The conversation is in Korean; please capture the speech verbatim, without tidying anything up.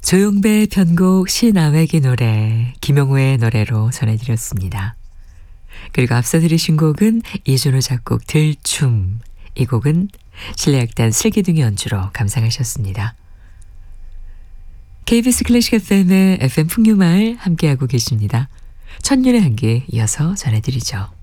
조용배의 편곡 신아외기 노래, 김용우의 노래로 전해드렸습니다. 그리고 앞서 들으신 곡은 이준호 작곡 들춤, 이 곡은 실내악단 슬기둥이 연주로 감상하셨습니다. 케이비에스 클래식 에프엠의 에프엠 풍류마을 함께하고 계십니다. 천년의 한기 이어서 전해드리죠.